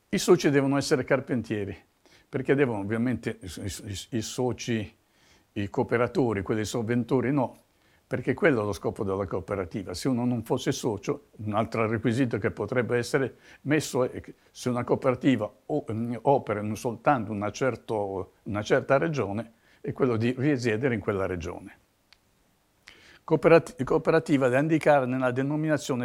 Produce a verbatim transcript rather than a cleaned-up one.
I soci devono essere carpentieri, perché devono ovviamente i, i- i soci, i cooperatori, quelli sovventori no, perché quello è lo scopo della cooperativa. Se uno non fosse socio, un altro requisito che potrebbe essere messo è che se una cooperativa o- opera in soltanto una, certo- una certa regione, è quello di risiedere in quella regione. Cooperati- cooperativa da indicare nella denominazione